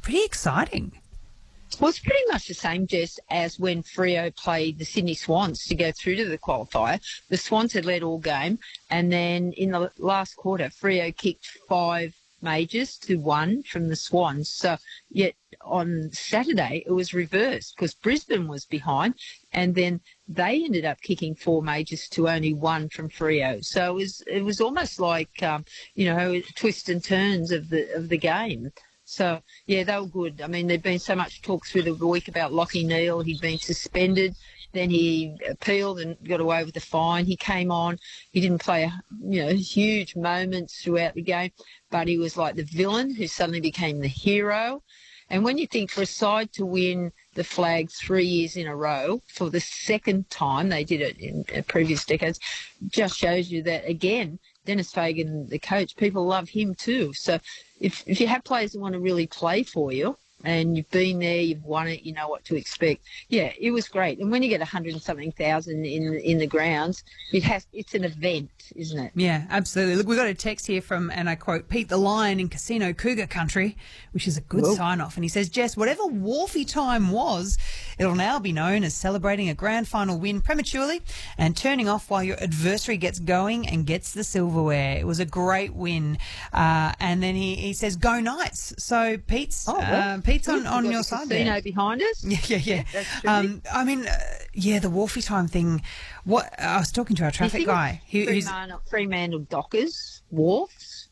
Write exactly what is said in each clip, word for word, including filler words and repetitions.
pretty exciting. Well, it's pretty much the same, Jess, as when Freo played the Sydney Swans to go through to the qualifier. The Swans had led all game, and then in the last quarter, Freo kicked five majors to one from the Swans. So yet on Saturday, it was reversed because Brisbane was behind, and then they ended up kicking four majors to only one from Freo. So it was it was almost like um, you know twists and turns of the of the game. So, yeah, they were good. I mean, there'd been so much talk through the week about Lachie Neale. He'd been suspended. Then he appealed and got away with a fine. He came on. He didn't play, you know, huge moments throughout the game, but he was like the villain who suddenly became the hero. And when you think for a side to win the flag three years in a row for the second time, they did it in previous decades, just shows you that, again, Dennis Fagan, the coach, people love him too. So if if you have players that want to really play for you and you've been there, you've won it, you know what to expect. Yeah, it was great. And when you get a hundred and something thousand in in the grounds, it has it's an event, isn't it? Yeah, absolutely. Look, we got a text here from, and I quote, Pete the Lion in Casino Cougar Country, which is a good Whoa. sign-off. And he says, Jess, whatever Wharfie time was, it'll now be known as celebrating a grand final win prematurely and turning off while your adversary gets going and gets the silverware. It was a great win. Uh, and then he, he says, go Knights. So Pete's, Oh, well, uh, Pete's on, We've on got your the side casino there. behind us. Yeah, yeah, yeah. That's terrific. Um, I mean, uh, yeah, the Wharfie time thing. What I was talking to our traffic guy. Who, who's, Fremantle, Fremantle Dockers, Wharfs.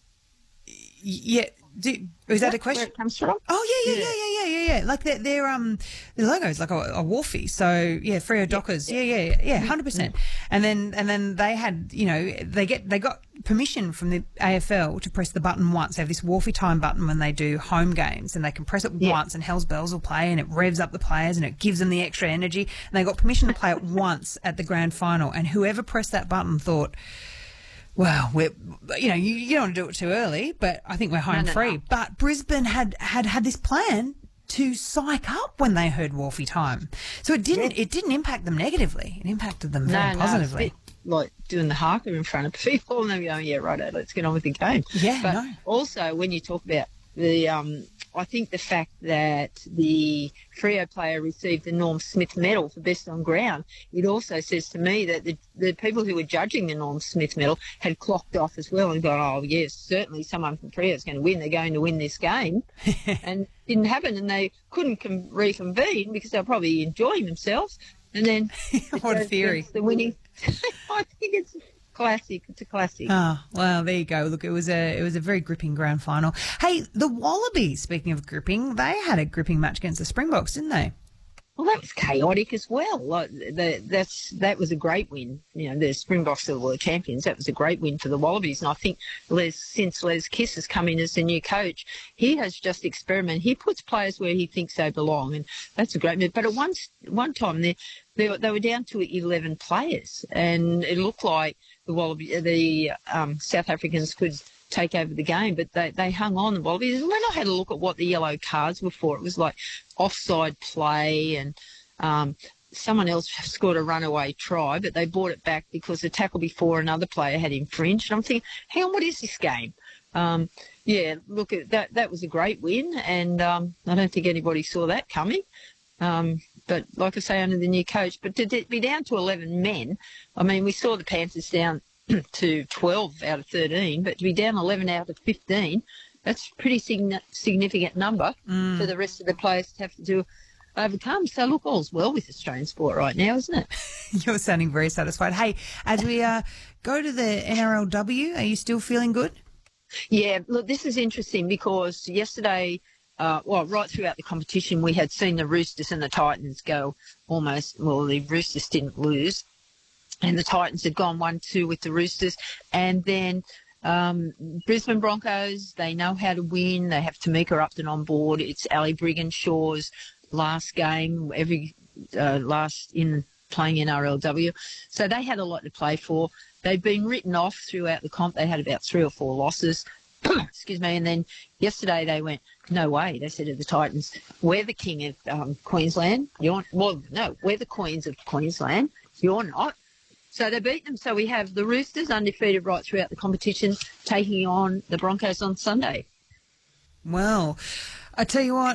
yeah, do, is that a Where question? it comes from? Oh yeah, yeah, Yeah. yeah, yeah, yeah, yeah, yeah. Like their their um their logo is like a, a Wharfie. So yeah, Freo Dockers. Yeah, yeah, yeah, hundred percent. And then and then they had, you know, they get they got permission from the A F L to press the button once. They have this Wharfie time button when they do home games, and they can press it Yeah. once, and Hell's Bells will play, and it revs up the players, and it gives them the extra energy. And they got permission to play it once at the grand final, and whoever pressed that button thought, well, we're, you know, you, you don't want to do it too early, but I think we're home No, no, free. no. But Brisbane had, had had this plan to psych up when they heard Wharfie time, so it didn't Yeah. it didn't impact them negatively. It impacted them very No, no, it's a positively. bit like doing the harker in front of people and then going, yeah, righto, let's get on with the game. Yeah, but no. also when you talk about the, um, I think the fact that the Freo player received the Norm Smith medal for best on ground, it also says to me that the, the people who were judging the Norm Smith medal had clocked off as well and gone, oh, yes, certainly someone from Freo is going to win. They're going to win this game. And it didn't happen, and they couldn't com- reconvene because they were probably enjoying themselves. And then What a goes theory. against the winning. I think it's classic. It's a classic. Oh, well, there you go. Look, it was a it was a very gripping grand final. Hey, the Wallabies, speaking of gripping, they had a gripping match against the Springboks, didn't they? Well, that was chaotic as well. Like, the, that's that was a great win. You know, the Springboks are the world champions. That was a great win for the Wallabies. And I think Les, since Les Kiss has come in as the new coach, he has just experimented. He puts players where he thinks they belong, and that's a great move. But at one one time, they they, they were down to eleven players, and it looked like the Wallaby, the um, South Africans could take over the game, but they, they hung on, the Wallabies. And when I had a look at what the yellow cards were for, it was like offside play, and um, someone else scored a runaway try, but they brought it back because the tackle before another player had infringed. And I'm thinking, hang on, what is this game? Um, yeah, look, that that was a great win, and um, I don't think anybody saw that coming. Um, but like I say, under the new coach, but to be down to eleven men, I mean, we saw the Panthers down to twelve out of thirteen, but to be down eleven out of fifteen, that's a pretty sign- significant number Mm. for the rest of the players to have to do overcome. So look, all's well with Australian sport right now, isn't it? You're sounding very satisfied. Hey, as we uh, go to the N R L W, are you still feeling good? Yeah, look, this is interesting because yesterday, uh, well, right throughout the competition, we had seen the Roosters and the Titans go almost, well, the Roosters didn't lose, and the Titans had gone one two with the Roosters. And then um, Brisbane Broncos, they know how to win. They have Tamika Upton on board. It's Ali Brigginshaw's last game, every uh, last in playing in R L W. So they had a lot to play for. They've been written off throughout the comp. They had about three or four losses. Excuse me. And then yesterday they went, no way. They said to the Titans, we're the king of um, Queensland. You're, well, no, we're the queens of Queensland. You're not. So they beat them. So we have the Roosters undefeated right throughout the competition, taking on the Broncos on Sunday. Well, I tell you what,